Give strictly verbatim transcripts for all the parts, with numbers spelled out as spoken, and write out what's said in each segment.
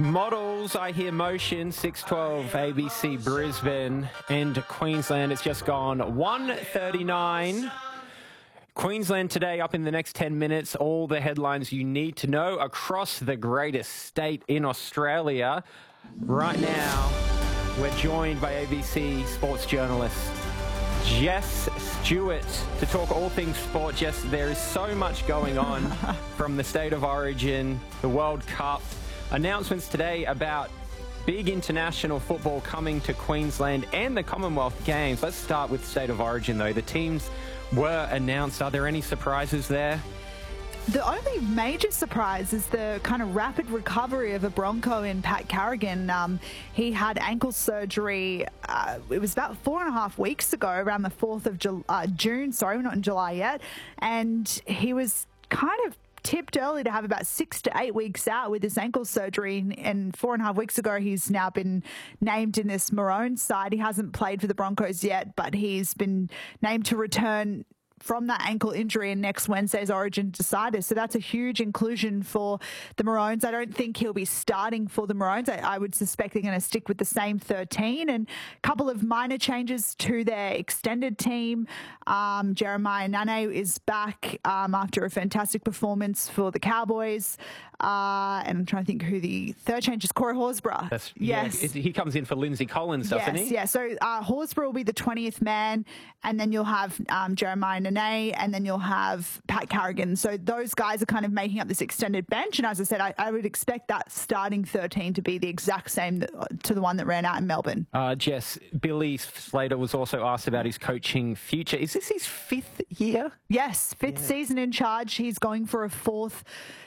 Models, I hear motion, six twelve A B C Brisbane and Queensland. It's just gone one thirty-nine. Queensland today up in the next ten minutes. All the headlines you need to know across the greatest state in Australia. Right now, we're joined by A B C sports journalist Jess Stewart to talk all things sport. Jess, there is so much going on from the State of Origin, the World Cup. Announcements today about big international football coming to Queensland and the Commonwealth Games. Let's start with State of Origin, though. The teams were announced. Are there any surprises there? The only major surprise is the kind of rapid recovery of a Bronco in Pat Carrigan. Um, he had ankle surgery, uh, it was about four and a half weeks ago, around the fourth of Ju- uh, June, sorry, we're not in July yet. And he was kind of tipped early to have about six to eight weeks out with this ankle surgery, and four and a half weeks ago he's now been named in this Maroons side. He hasn't played for the Broncos yet, but he's been named to return from that ankle injury in next Wednesday's Origin decider. So that's a huge inclusion for the Maroons. I don't think he'll be starting for the Maroons. I, I would suspect they're going to stick with the same thirteen, and a couple of minor changes to their extended team. Um, Jeremiah Nane is back um, after a fantastic performance for the Cowboys. Uh, and I'm trying to think who the third change is. Corey Horsburgh. That's, yes. Yeah, he comes in for Lindsay Collins, doesn't yes, he? Yeah, so uh, Horsburgh will be the twentieth man, and then you'll have um, Jeremiah Nane, and then you'll have Pat Carrigan. So those guys are kind of making up this extended bench. And as I said, I, I would expect that starting thirteen to be the exact same that, to the one that ran out in Melbourne. Uh, Jess, Billy Slater was also asked about his coaching future. Is this his fifth year? Yes, fifth yeah. season in charge. He's going for a fourth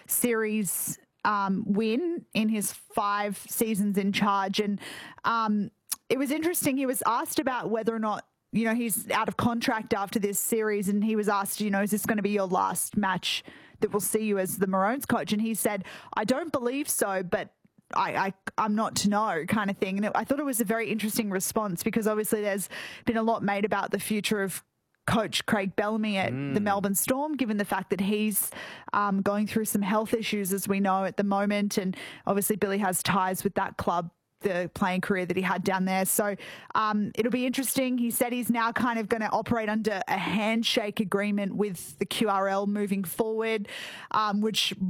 series um, win in his five seasons in charge. And um, it was interesting. He was asked about whether or not, you know, he's out of contract after this series, and he was asked, you know, is this going to be your last match that will see you as the Maroons coach? And he said, I don't believe so, but I, I, I'm not to know, kind of thing. And it, I thought it was a very interesting response, because obviously there's been a lot made about the future of Coach Craig Bellamy at mm. the Melbourne Storm, given the fact that he's um, going through some health issues, as we know, at the moment. And obviously Billy has ties with that club, the playing career that he had down there. So um, it'll be interesting. He said he's now kind of going to operate under a handshake agreement with the Q R L moving forward, um, which